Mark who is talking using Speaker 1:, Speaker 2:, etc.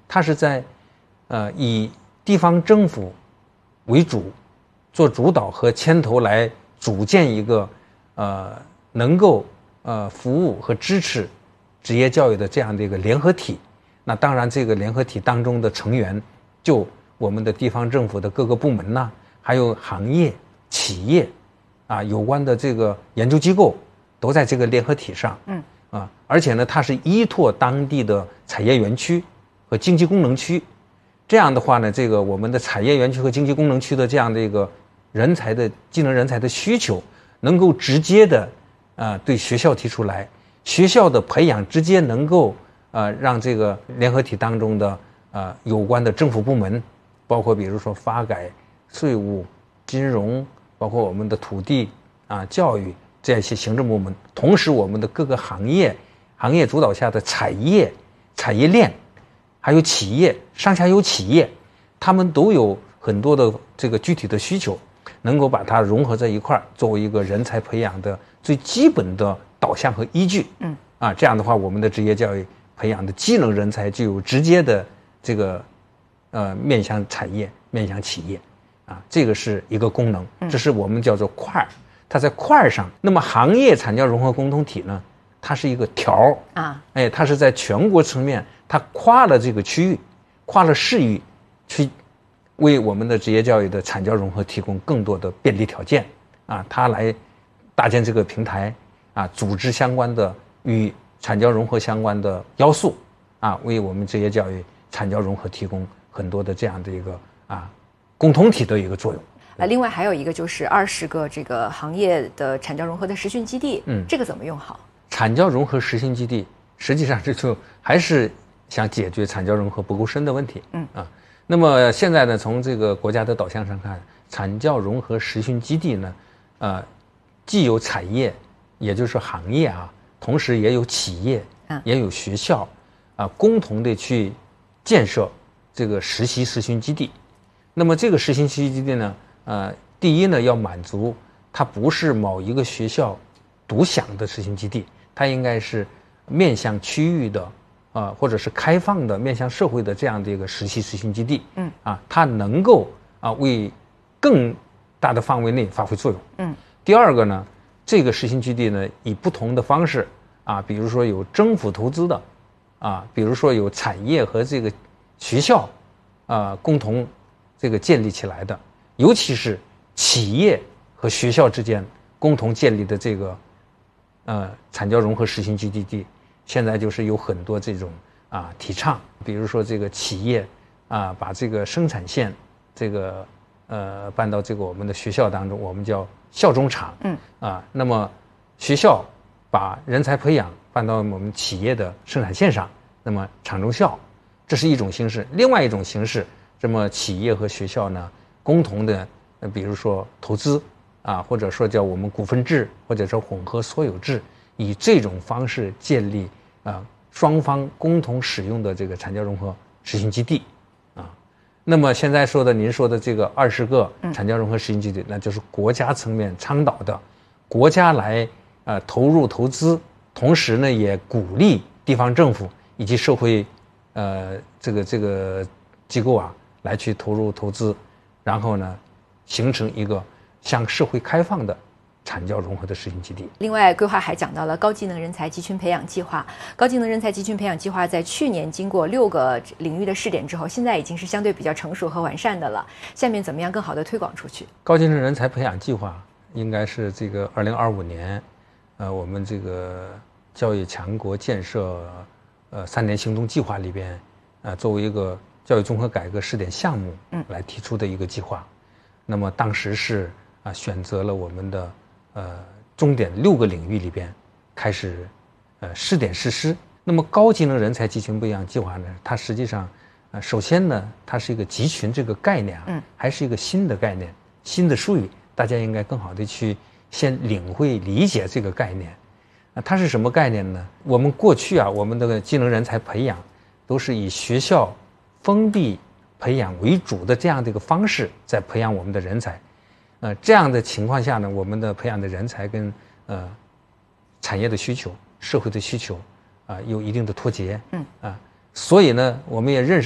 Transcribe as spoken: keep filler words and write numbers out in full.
Speaker 1: 它是在呃以地方政府为主，做主导和牵头来组建一个呃能够呃服务和支持职业教育的这样的一个联合体。那当然，这个联合体当中的成员，就我们的地方政府的各个部门呐、啊，还有行业、企业，啊，有关的这个研究机构都在这个联合体上。嗯，啊，而且呢，它是依托当地的产业园区和经济功能区。这样的话呢，这个我们的产业园区和经济功能区的这样的一个人才的技能人才的需求，能够直接的呃对学校提出来，学校的培养直接能够呃让这个联合体当中的呃有关的政府部门，包括比如说发改、税务、金融，包括我们的土地啊、教育这样一些行政部门，同时我们的各个行业、行业主导下的产业、产业链。还有企业上下游企业，他们都有很多的这个具体的需求，能够把它融合在一块儿，作为一个人才培养的最基本的导向和依据。嗯，啊，这样的话，我们的职业教育培养的技能人才就有直接的这个呃面向产业、面向企业，啊，这个是一个功能，这是我们叫做块儿，它在块儿上。那么行业产教融合共同体呢，它是一个条啊，哎，它是在全国层面。它跨了这个区域，跨了市域，去为我们的职业教育的产教融合提供更多的便利条件啊！它来搭建这个平台啊，组织相关的与产教融合相关的要素啊，为我们职业教育产教融合提供很多的这样的一个啊共同体的一个作用。
Speaker 2: 呃，另外还有一个就是二十个这个行业的产教融合的实训基地，嗯，这个怎么用好？
Speaker 1: 产教融合实训基地实际上这就还是。想解决产教融合不够深的问题，嗯啊，那么现在呢，从这个国家的导向上看，产教融合实训基地呢，呃，既有产业，也就是说行业啊，同时也有企业，嗯，也有学校，啊，共同的去建设这个实习实训基地。那么这个实习实训基地呢，呃，第一呢，要满足它不是某一个学校独享的实训基地，它应该是面向区域的。啊，或者是开放的面向社会的这样的一个实习实训基地，嗯，啊，它能够啊为更大的范围内发挥作用，嗯。第二个呢，这个实训基地呢，以不同的方式啊，比如说有政府投资的，啊，比如说有产业和这个学校啊共同这个建立起来的，尤其是企业和学校之间共同建立的这个呃产教融合实训基地。现在就是有很多这种啊提倡，比如说这个企业啊把这个生产线这个呃搬到这个我们的学校当中，我们叫校中厂，嗯啊，那么学校把人才培养搬到我们企业的生产线上，那么厂中校，这是一种形式。另外一种形式，这么企业和学校呢共同的，呃比如说投资啊，或者说叫我们股份制，或者说混合所有制，以这种方式建立。啊，双方共同使用的这个产教融合实训基地，啊，那么现在说的您说的这个二十个产教融合实训基地，那就是国家层面倡导的，国家来呃投入投资，同时呢也鼓励地方政府以及社会呃这个这个机构啊来去投入投资，然后呢形成一个向社会开放的。产教融合的实训基地。
Speaker 2: 另外，规划还讲到了高技能人才集群培养计划。高技能人才集群培养计划在去年经过六个领域的试点之后，现在已经是相对比较成熟和完善的了。下面怎么样更好的推广出去？
Speaker 1: 高技能人才培养计划应该是这个二零二五年，呃，我们这个教育强国建设呃三年行动计划里边，呃，作为一个教育综合改革试点项目，嗯，来提出的一个计划。那么当时是啊选择了我们的。呃，重点六个领域里边开始呃试点实施。那么高技能人才集群培养计划呢，它实际上呃首先呢，它是一个集群这个概念啊，嗯，还是一个新的概念，新的术语，大家应该更好的去先领会理解这个概念。啊，它是什么概念呢？我们过去啊，我们的技能人才培养都是以学校封闭培养为主的这样的一个方式在培养我们的人才。呃，这样的情况下呢，我们的培养的人才跟呃产业的需求、社会的需求啊、呃、有一定的脱节，嗯啊，所以呢，我们也认识。